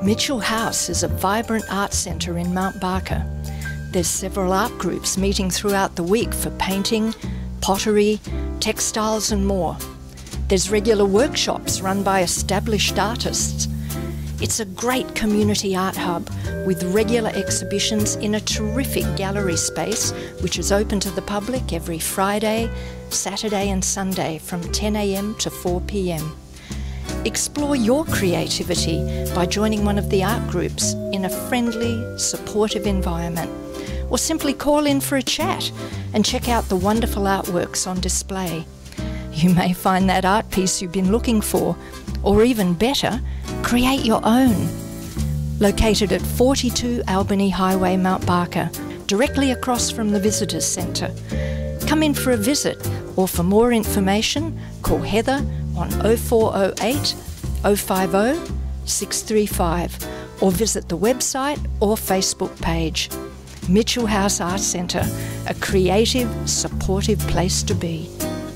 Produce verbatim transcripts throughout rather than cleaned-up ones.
Mitchell House is a vibrant art centre in Mount Barker. There's several art groups meeting throughout the week for painting, pottery, textiles and more. There's regular workshops run by established artists. It's a great community art hub with regular exhibitions in a terrific gallery space which is open to the public every Friday, Saturday and Sunday from ten a m to four p m. Explore your creativity by joining one of the art groups in a friendly, supportive environment, or simply call in for a chat and check out the wonderful artworks on display. You may find that art piece you've been looking for, or even better, create your own. Located at forty-two Albany Highway, Mount Barker, directly across from the Visitors Centre. Come in for a visit, or for more information, call Heather on oh four oh eight, oh five oh, six three five, or visit the website or Facebook page. Mitchell House Art Centre, a creative, supportive place to be.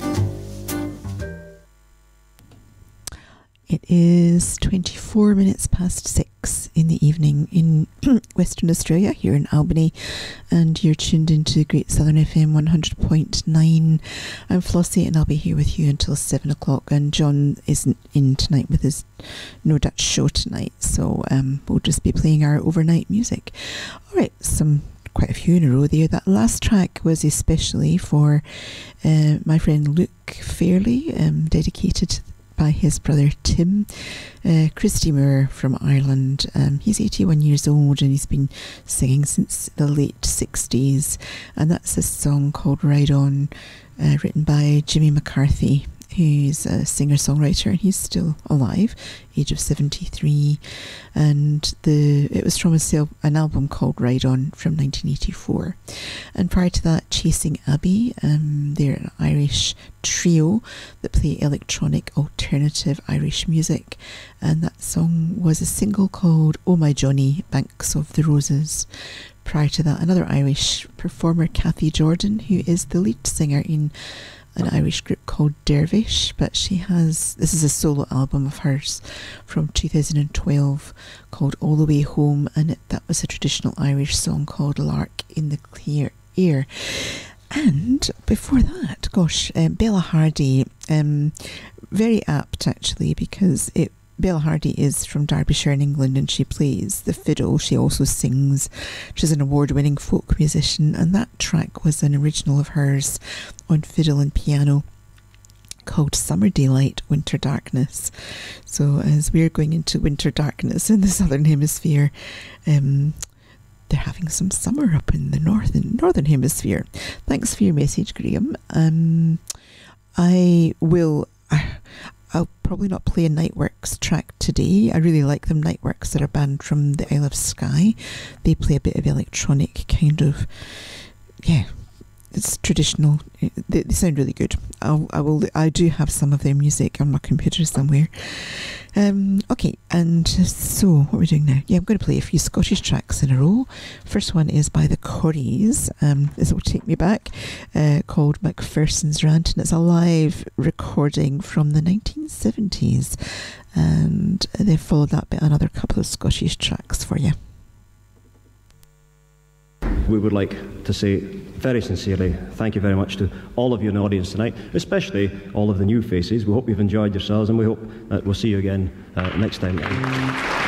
It is twenty-four minutes past six in the evening in Western Australia, here in Albany, and you're tuned into Great Southern F M one hundred point nine. I'm Flossie, and I'll be here with you until seven o'clock, and John isn't in tonight with his No Dutch show tonight, so um, we'll just be playing our overnight music. Alright, some quite a few in a row there. That last track was especially for uh, my friend Luke Fairley, um, dedicated by his brother Tim. uh, Christy Moore from Ireland. Um, he's eighty-one years old and he's been singing since the late sixties, and that's a song called Ride On, uh, written by Jimmy McCarthy, who's a singer-songwriter, and he's still alive, age of seventy-three. And the it was from a sale, an album called Ride On from nineteen eighty-four. And prior to that, Chasing Abbey. Um, they're an Irish trio that play electronic alternative Irish music, and that song was a single called Oh My Johnny, Banks of the Roses. Prior to that, another Irish performer, Kathy Jordan, who is the lead singer in an Irish group called Dervish, but she has, this is a solo album of hers from two thousand twelve called All the Way Home, and it, that was a traditional Irish song called Lark in the Clear Air. And before that, gosh, um, Bella Hardy, um, very apt actually, because it Bella Hardy is from Derbyshire in England, and she plays the fiddle. She also sings. She's an award-winning folk musician, and that track was an original of hers on fiddle and piano called Summer Daylight, Winter Darkness. So as we're going into winter darkness in the Southern Hemisphere, um, they're having some summer up in the northern northern hemisphere. Thanks for your message, Graham. Um, I will... Uh, I'll probably not play a Nightworks track today. I really like them. Nightworks are a band from the Isle of Skye. They play a bit of electronic kind of, yeah, it's traditional. They, they sound really good. I'll, I will. I do have some of their music on my computer somewhere. Um, okay, and so what are we doing now? Yeah, I'm going to play a few Scottish tracks in a row. First one is by the Corries. Um, this will take me back, uh, called Macpherson's Rant, and it's a live recording from the nineteen seventies. And they followed that by another couple of Scottish tracks for you. We would like to say very sincerely thank you very much to all of you in the audience tonight, especially all of the new faces. We hope you've enjoyed yourselves, and we hope that we'll see you again uh, next time.